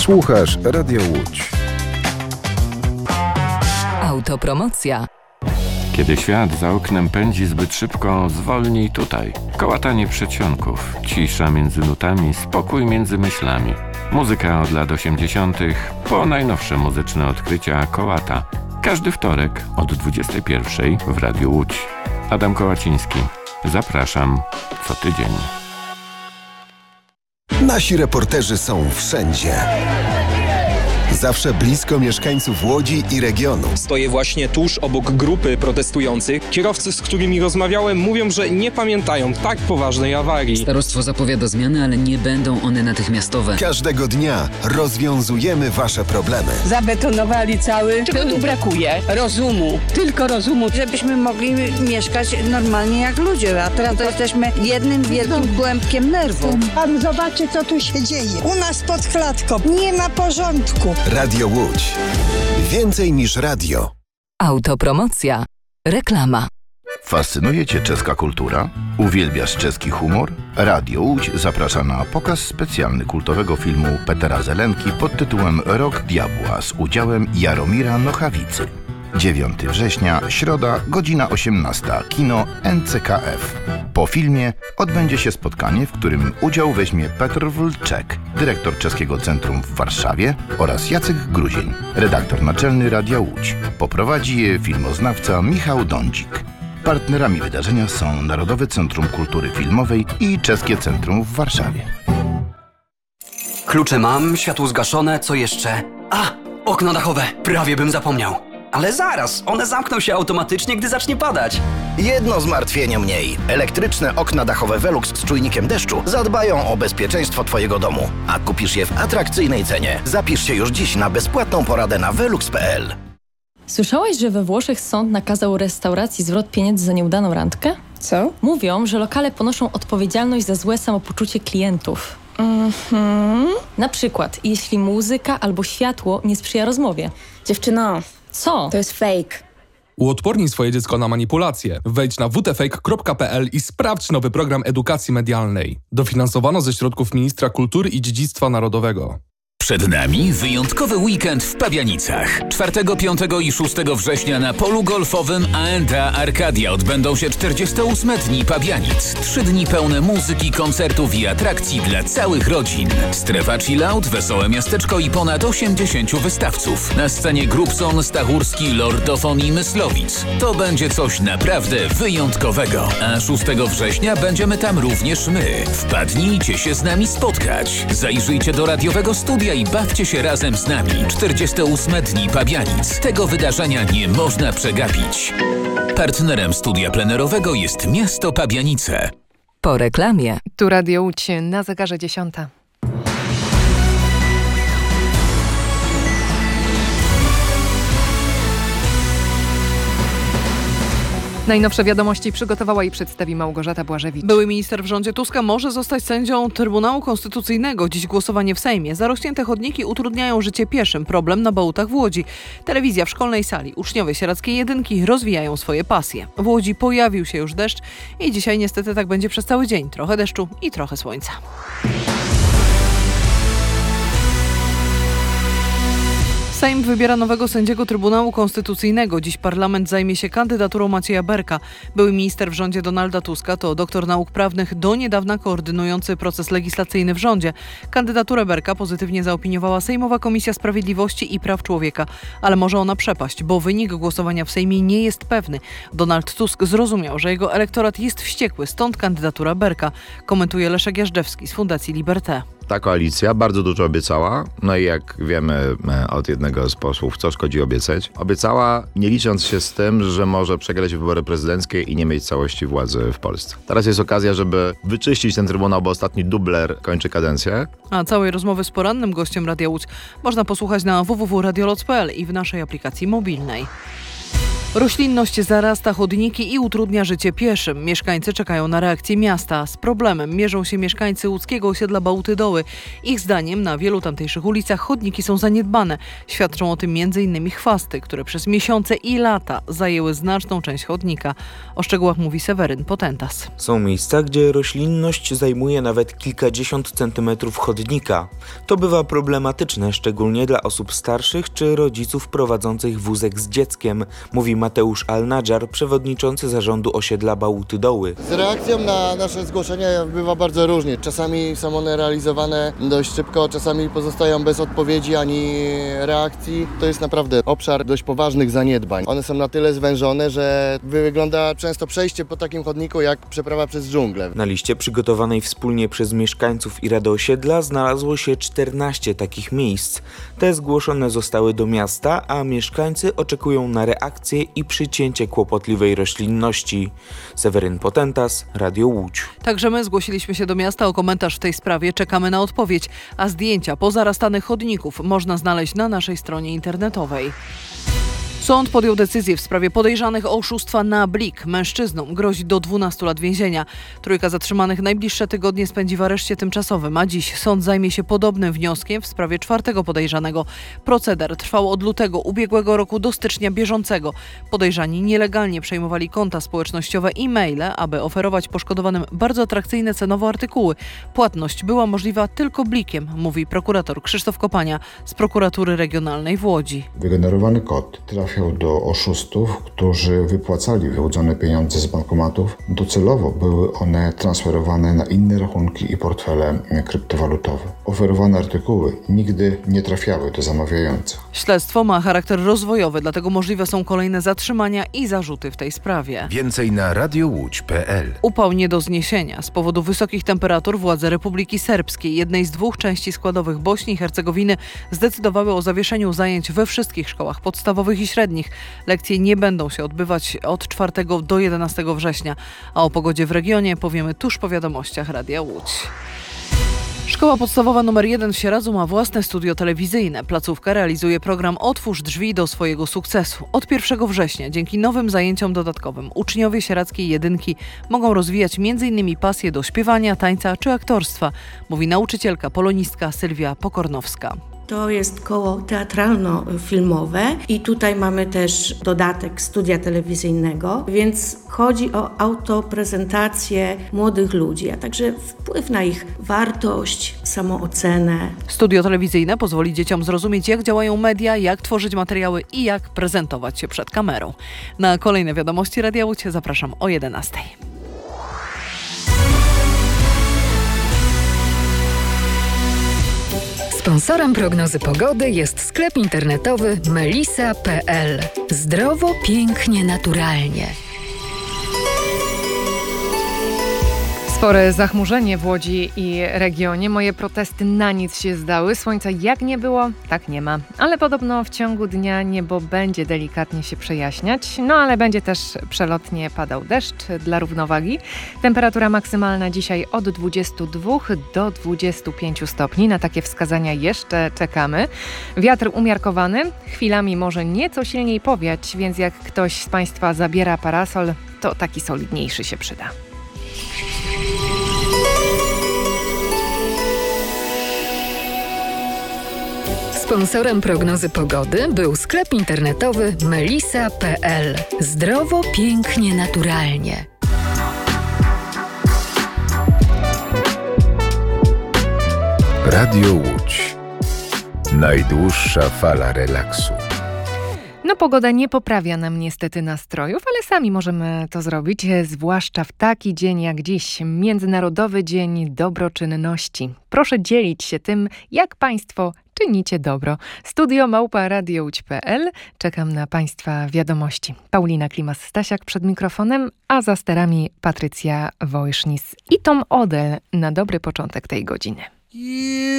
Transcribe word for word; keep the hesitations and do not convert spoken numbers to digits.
Słuchasz Radio Łódź. Autopromocja. Kiedy świat za oknem pędzi zbyt szybko, zwolnij tutaj. Kołatanie przedsionków, cisza między nutami, spokój między myślami. Muzyka od lat osiemdziesiątych po najnowsze muzyczne odkrycia Kołata. Każdy wtorek od dwudziestej pierwszej w Radiu Łódź. Adam Kołaciński. Zapraszam co tydzień. Nasi reporterzy są wszędzie. Zawsze blisko mieszkańców Łodzi i regionu. Stoję właśnie tuż obok grupy protestujących. Kierowcy, z którymi rozmawiałem, mówią, że nie pamiętają tak poważnej awarii. Starostwo zapowiada zmiany, ale nie będą one natychmiastowe. Każdego dnia rozwiązujemy wasze problemy. Zabetonowali cały. Czego tu brakuje? Rozumu. Tylko rozumu. Żebyśmy mogli mieszkać normalnie jak ludzie, a teraz to jesteśmy jednym wielkim głębkiem nerwu. Pan zobaczy, co tu się dzieje. U nas pod klatką nie ma porządku. Radio Łódź. Więcej niż radio. Autopromocja. Reklama. Fascynuje Cię czeska kultura? Uwielbiasz czeski humor? Radio Łódź zaprasza na pokaz specjalny kultowego filmu Petera Zelenki pod tytułem Rok Diabła z udziałem Jaromira Nochawicy. dziewiątego września, środa, godzina osiemnasta, kino N C K F. Po filmie odbędzie się spotkanie, w którym udział weźmie Petr Wlczek, dyrektor Czeskiego Centrum w Warszawie, oraz Jacek Gruzień, redaktor naczelny Radia Łódź. Poprowadzi je filmoznawca Michał Dądzik. Partnerami wydarzenia są Narodowe Centrum Kultury Filmowej i Czeskie Centrum w Warszawie. Klucze mam, światło zgaszone, co jeszcze? A, okno dachowe, prawie bym zapomniał. Ale zaraz, one zamkną się automatycznie, gdy zacznie padać. Jedno zmartwienie mniej. Elektryczne okna dachowe Velux z czujnikiem deszczu zadbają o bezpieczeństwo Twojego domu. A kupisz je w atrakcyjnej cenie. Zapisz się już dziś na bezpłatną poradę na velux kropka p l. Słyszałaś, że we Włoszech sąd nakazał restauracji zwrot pieniędzy za nieudaną randkę? Co? Mówią, że lokale ponoszą odpowiedzialność za złe samopoczucie klientów. Mhm. Na przykład, jeśli muzyka albo światło nie sprzyja rozmowie. Dziewczyno, co? To jest fake. Uodpornij swoje dziecko na manipulacje. Wejdź na w t fake kropka p l i sprawdź nowy program edukacji medialnej. Dofinansowano ze środków Ministra Kultury i Dziedzictwa Narodowego. Przed nami wyjątkowy weekend w Pabianicach. czwartego, piątego i szóstego września na polu golfowym A and A Arcadia odbędą się czterdzieste ósme Dni Pabianic. Trzy dni pełne muzyki, koncertów i atrakcji dla całych rodzin. Strefa chillout, wesołe miasteczko i ponad osiemdziesięciu wystawców. Na scenie Grubson, Stachurski, Lordofon i Myslowic. To będzie coś naprawdę wyjątkowego. A szóstego września będziemy tam również my. Wpadnijcie się z nami spotkać. Zajrzyjcie do radiowego studia i bawcie się razem z nami. czterdzieste ósme Dni Pabianic. Tego wydarzenia nie można przegapić. Partnerem studia plenerowego jest miasto Pabianice. Po reklamie. Tu Radio Łódź, na zegarze dziesiąta. Najnowsze wiadomości przygotowała i przedstawi Małgorzata Błażewicz. Były minister w rządzie Tuska może zostać sędzią Trybunału Konstytucyjnego. Dziś głosowanie w Sejmie. Zarośnięte chodniki utrudniają życie pieszym. Problem na Bołtach w Łodzi. Telewizja w szkolnej sali. Uczniowie sieradzkiej jedynki rozwijają swoje pasje. W Łodzi pojawił się już deszcz i dzisiaj niestety tak będzie przez cały dzień. Trochę deszczu i trochę słońca. Sejm wybiera nowego sędziego Trybunału Konstytucyjnego. Dziś parlament zajmie się kandydaturą Macieja Berka. Były minister w rządzie Donalda Tuska, to doktor nauk prawnych, do niedawna koordynujący proces legislacyjny w rządzie. Kandydaturę Berka pozytywnie zaopiniowała Sejmowa Komisja Sprawiedliwości i Praw Człowieka, ale może ona przepaść, bo wynik głosowania w Sejmie nie jest pewny. Donald Tusk zrozumiał, że jego elektorat jest wściekły, stąd kandydatura Berka, komentuje Leszek Jażdżewski z Fundacji Liberté. Ta koalicja bardzo dużo obiecała, no i jak wiemy od jednego z posłów, co szkodzi obiecać, obiecała nie licząc się z tym, że może przegrać wybory prezydenckie i nie mieć całości władzy w Polsce. Teraz jest okazja, żeby wyczyścić ten trybunał, bo ostatni dubler kończy kadencję. A całej rozmowy z porannym gościem Radia Łódź można posłuchać na w w w kropka radioloc kropka p l i w naszej aplikacji mobilnej. Roślinność zarasta chodniki i utrudnia życie pieszym. Mieszkańcy czekają na reakcję miasta. Z problemem mierzą się mieszkańcy łódzkiego osiedla Bałty-Doły. Ich zdaniem na wielu tamtejszych ulicach chodniki są zaniedbane. Świadczą o tym między innymi chwasty, które przez miesiące i lata zajęły znaczną część chodnika. O szczegółach mówi Seweryn Potentas. Są miejsca, gdzie roślinność zajmuje nawet kilkadziesiąt centymetrów chodnika. To bywa problematyczne, szczególnie dla osób starszych czy rodziców prowadzących wózek z dzieckiem, mówi Mateusz Al-Nadżar, przewodniczący zarządu osiedla Bałty-Doły. Z reakcją na nasze zgłoszenia bywa bardzo różnie. Czasami są one realizowane dość szybko, czasami pozostają bez odpowiedzi ani reakcji. To jest naprawdę obszar dość poważnych zaniedbań. One są na tyle zwężone, że wygląda często przejście po takim chodniku jak przeprawa przez dżunglę. Na liście przygotowanej wspólnie przez mieszkańców i Radę Osiedla znalazło się czternaście takich miejsc. Te zgłoszone zostały do miasta, a mieszkańcy oczekują na reakcję i przycięcie kłopotliwej roślinności. Seweryn Potentas, Radio Łódź. Także my zgłosiliśmy się do miasta o komentarz w tej sprawie. Czekamy na odpowiedź, a zdjęcia pozarastanych chodników można znaleźć na naszej stronie internetowej. Sąd podjął decyzję w sprawie podejrzanych o oszustwa na blik. Mężczyznom grozi do dwunastu lat więzienia. Trójka zatrzymanych najbliższe tygodnie spędzi w areszcie tymczasowym, a dziś sąd zajmie się podobnym wnioskiem w sprawie czwartego podejrzanego. Proceder trwał od lutego ubiegłego roku do stycznia bieżącego. Podejrzani nielegalnie przejmowali konta społecznościowe i maile, aby oferować poszkodowanym bardzo atrakcyjne cenowo artykuły. Płatność była możliwa tylko blikiem, mówi prokurator Krzysztof Kopania z prokuratury regionalnej w Łodzi. Wygenerowany kod trafił do oszustów, którzy wypłacali wyłudzone pieniądze z bankomatów. Docelowo były one transferowane na inne rachunki i portfele kryptowalutowe. Oferowane artykuły nigdy nie trafiały do zamawiających. Śledztwo ma charakter rozwojowy, dlatego możliwe są kolejne zatrzymania i zarzuty w tej sprawie. Więcej na radiołódź kropka pe el. Upał nie do zniesienia. Z powodu wysokich temperatur władze Republiki Serbskiej, jednej z dwóch części składowych Bośni i Hercegowiny, zdecydowały o zawieszeniu zajęć we wszystkich szkołach podstawowych i średnich. Lekcje nie będą się odbywać od czwartego do jedenastego września, a o pogodzie w regionie powiemy tuż po wiadomościach Radia Łódź. Szkoła podstawowa numer jeden w Sieradzu ma własne studio telewizyjne. Placówka realizuje program Otwórz drzwi do swojego sukcesu. Od pierwszego września dzięki nowym zajęciom dodatkowym uczniowie sieradzkiej jedynki mogą rozwijać między innymi pasję do śpiewania, tańca czy aktorstwa, mówi nauczycielka polonistka Sylwia Pokornowska. To jest koło teatralno-filmowe i tutaj mamy też dodatek studia telewizyjnego, więc chodzi o autoprezentację młodych ludzi, a także wpływ na ich wartość, samoocenę. Studio telewizyjne pozwoli dzieciom zrozumieć, jak działają media, jak tworzyć materiały i jak prezentować się przed kamerą. Na kolejne wiadomości Radia Łódź zapraszam o jedenastej. Sponsorem prognozy pogody jest sklep internetowy melisa kropka pe el. Zdrowo, pięknie, naturalnie. Spore zachmurzenie w Łodzi i regionie. Moje protesty na nic się zdały. Słońca jak nie było, tak nie ma. Ale podobno w ciągu dnia niebo będzie delikatnie się przejaśniać. No ale będzie też przelotnie padał deszcz dla równowagi. Temperatura maksymalna dzisiaj od dwudziestu dwóch do dwudziestu pięciu stopni. Na takie wskazania jeszcze czekamy. Wiatr umiarkowany. Chwilami może nieco silniej powiać, więc jak ktoś z Państwa zabiera parasol, to taki solidniejszy się przyda. Sponsorem prognozy pogody był sklep internetowy melisa kropka pe el. Zdrowo, pięknie, naturalnie. Radio Łódź. Najdłuższa fala relaksu. No pogoda nie poprawia nam niestety nastrojów, ale sami możemy to zrobić, zwłaszcza w taki dzień jak dziś, Międzynarodowy Dzień Dobroczynności. Proszę dzielić się tym, jak Państwo czynicie dobro. Studio małpa radiołódź kropka pe el. Czekam na Państwa wiadomości. Paulina Klimas-Stasiak przed mikrofonem, a za sterami Patrycja Wojsznis i Tom Odell na dobry początek tej godziny.